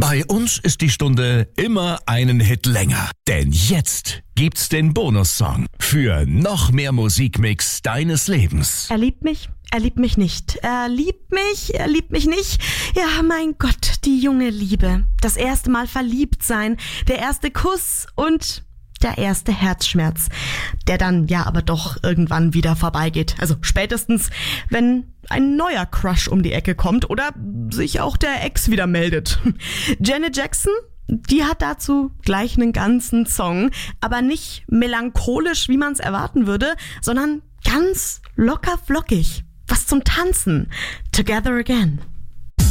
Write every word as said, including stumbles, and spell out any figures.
Bei uns ist die Stunde immer einen Hit länger. Denn jetzt gibt's den Bonussong für noch mehr Musikmix deines Lebens. Er liebt mich, er liebt mich nicht. Er liebt mich, er liebt mich nicht. Ja, mein Gott, die junge Liebe. Das erste Mal verliebt sein, der erste Kuss und der erste Herzschmerz, der dann ja aber doch irgendwann wieder vorbeigeht. Also spätestens, wenn ein neuer Crush um die Ecke kommt oder sich auch der Ex wieder meldet. Janet Jackson, die hat dazu gleich einen ganzen Song, aber nicht melancholisch, wie man es erwarten würde, sondern ganz locker flockig. Was zum Tanzen. Together Again.